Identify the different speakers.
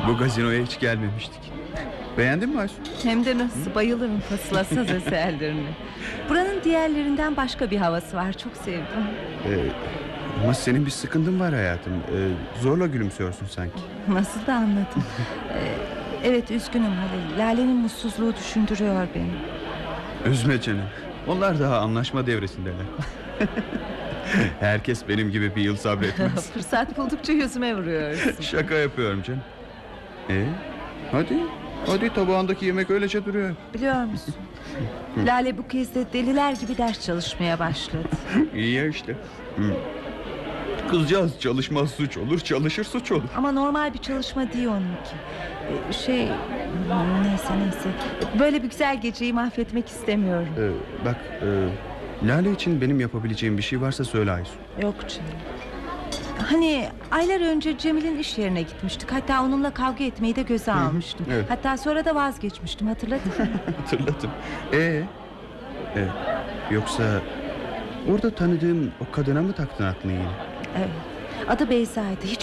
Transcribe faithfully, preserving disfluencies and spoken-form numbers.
Speaker 1: Bu gazinoya hiç gelmemiştik. Beğendin mi Aysun?
Speaker 2: Hem de nasıl, bayılırım fasıla saz eserlerine. Buranın diğerlerinden başka bir havası var, çok sevdim.
Speaker 1: Ee, ama senin bir sıkıntın var hayatım. Ee, zorla gülümsüyorsun sanki.
Speaker 2: Nasıl da anladın. ee, Evet, üzgünüm Halil. Lale'nin mutsuzluğu düşündürüyor beni.
Speaker 1: Üzme canım. Onlar daha anlaşma devresindeler. Herkes benim gibi bir yıl sabretmez.
Speaker 2: Fırsat buldukça yüzüme vuruyorsun.
Speaker 1: Şaka yapıyorum canım. Ee, hadi Hadi, tabağındaki yemek öylece duruyor.
Speaker 2: Biliyor musun, Lale bu kez de deliler gibi ders çalışmaya başladı.
Speaker 1: İyi ya işte. Hı. Kızcağız çalışmaz suç olur, çalışır suç olur.
Speaker 2: Ama normal bir çalışma değil onunki. Ee, Şey Neyse neyse, böyle bir güzel geceyi mahvetmek istemiyorum.
Speaker 1: Ee, bak e, Lale için benim yapabileceğim bir şey varsa söyle Aysun.
Speaker 2: Yok canım. Hani aylar önce Cemil'in iş yerine gitmiştik. Hatta onunla kavga etmeyi de göze almıştım.
Speaker 1: Evet.
Speaker 2: Hatta sonra da vazgeçmiştim, hatırladın mı?
Speaker 1: Hatırladım. Ee, e, yoksa orada tanıdığım o kadına mı taktın aklını yine?
Speaker 2: Evet. Adı Beyza'ydı. Hiç